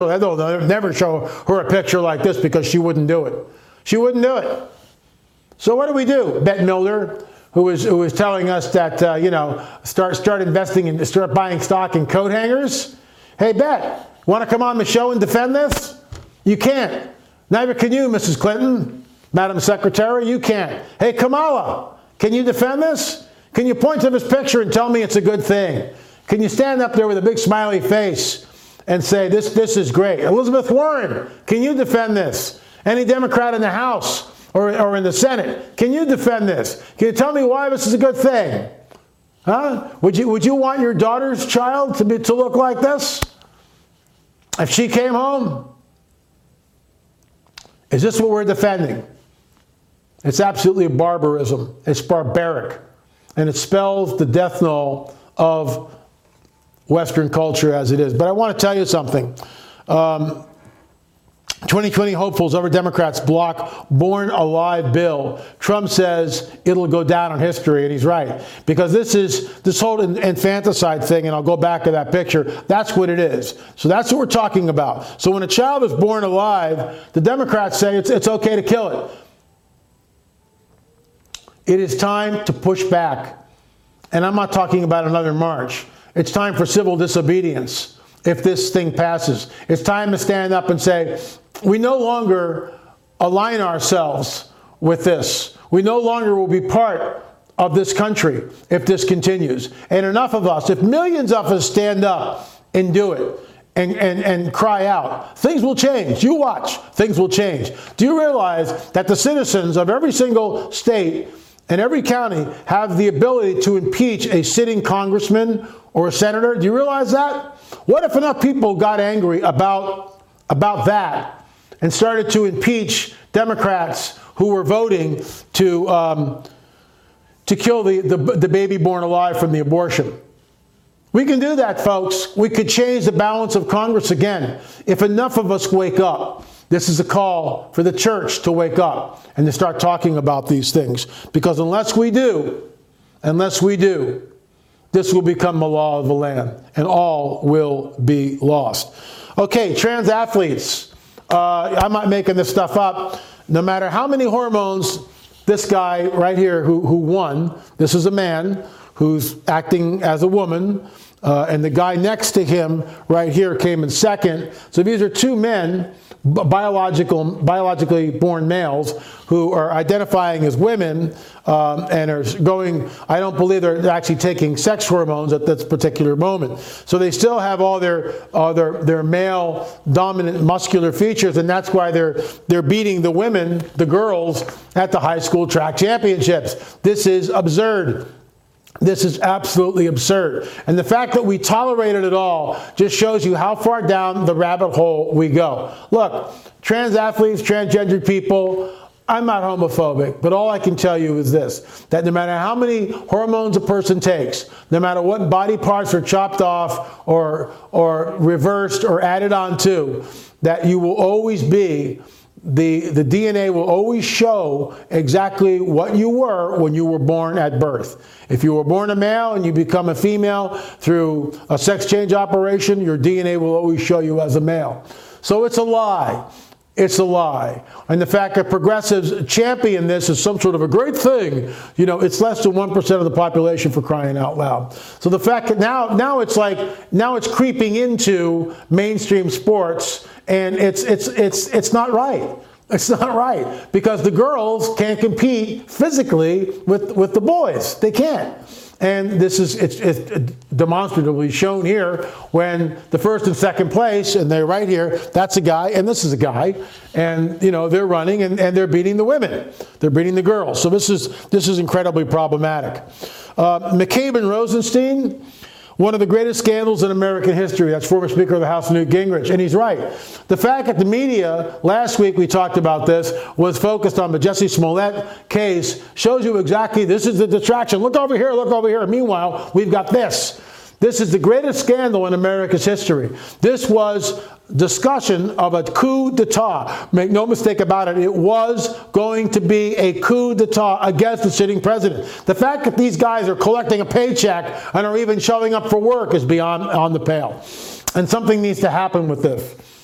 They'll never show her a picture like this because she wouldn't do it. She wouldn't do it. So what do we do? Bette Midler, who was telling us that, start investing and start buying stock in coat hangers. Hey, Bette, want to come on the show and defend this? You can't. Neither can you, Mrs. Clinton, Madam Secretary. You can't. Hey, Kamala, can you defend this? Can you point to this picture and tell me it's a good thing? Can you stand up there with a big smiley face and say, this is great? Elizabeth Warren, can you defend this? Any Democrat in the House or in the Senate, can you defend this? Can you tell me why this is a good thing? Huh? Would you want your daughter's child to look like this? If she came home? Is this what we're defending? It's absolutely a barbarism. It's barbaric. And it spells the death knell of Western culture as it is. But I want to tell you something. 2020 hopefuls over Democrats block Born Alive bill. Trump says it'll go down in history, and he's right. Because this whole infanticide thing, and I'll go back to that picture, that's what it is. So that's what we're talking about. So when a child is born alive, the Democrats say it's okay to kill it. It is time to push back. And I'm not talking about another march. It's time for civil disobedience if this thing passes. It's time to stand up and say, we no longer align ourselves with this. We no longer will be part of this country if this continues. And enough of us, if millions of us stand up and do it and cry out, things will change. You watch, things will change. Do you realize that the citizens of every single state and every county have the ability to impeach a sitting congressman or a senator? Do you realize that? What if enough people got angry about that and started to impeach Democrats who were voting to kill the baby born alive from the abortion? We can do that, folks. We could change the balance of Congress again if enough of us wake up. This is a call for the church to wake up and to start talking about these things. Because unless we do, this will become the law of the land and all will be lost. Okay, trans athletes. I'm not making this stuff up. No matter how many hormones this guy right here who won, this is a man who's acting as a woman, and the guy next to him right here came in second. So these are two men, biologically born males, who are identifying as women and are going, I don't believe they're actually taking sex hormones at this particular moment. So they still have all their male dominant muscular features, and that's why they're beating the women, the girls, at the high school track championships. This is absurd. This is absolutely absurd. And the fact that we tolerate it at all just shows you how far down the rabbit hole we go. Look, trans athletes, transgendered people, I'm not homophobic, but all I can tell you is this, that no matter how many hormones a person takes, no matter what body parts are chopped off or reversed or added onto, that you will always be the DNA will always show exactly what you were when you were born at birth. If you were born a male and you become a female through a sex change operation, your DNA will always show you as a male. So it's a lie. It's a lie. And the fact that progressives champion this is some sort of a great thing, it's less than 1% of the population, for crying out loud. So the fact that now it's creeping into mainstream sports, and it's not right. It's not right, because the girls can't compete physically with the boys. They can't. And it's demonstratively shown here when the first and second place, and they're right here, that's a guy and this is a guy, and they're running and they're beating the women. They're beating the girls. So this is incredibly problematic. McCabe and Rosenstein, one of the greatest scandals in American history. That's former Speaker of the House, Newt Gingrich. And he's right. The fact that the media, last week we talked about this, was focused on the Jussie Smollett case shows you exactly this is the distraction. Look over here, look over here. Meanwhile, we've got this. This is the greatest scandal in America's history. This was discussion of a coup d'etat. Make no mistake about it. It was going to be a coup d'etat against the sitting president. The fact that these guys are collecting a paycheck and are even showing up for work is beyond on the pale. And something needs to happen with this.